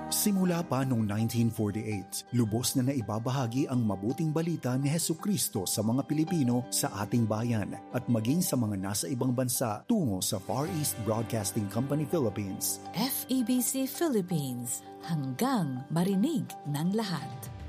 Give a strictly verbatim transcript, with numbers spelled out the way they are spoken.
Simula pa noong nineteen forty-eight, lubos na naibabahagi ang mabuting balita ni Hesukristo sa mga Pilipino sa ating bayan at maging sa mga nasa ibang bansa tungo sa Far East Broadcasting Company Philippines. F E B C Philippines, hanggang marinig ng lahat.